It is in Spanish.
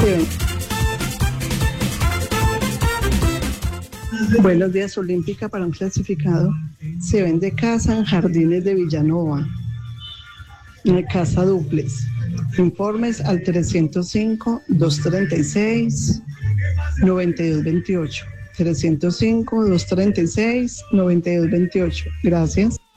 Buenos días, Olímpica para un clasificado. Se vende casa en Jardines de Villanova. Una casa dúplex. Informes al 305-236-9228. 305-236-9228. Gracias.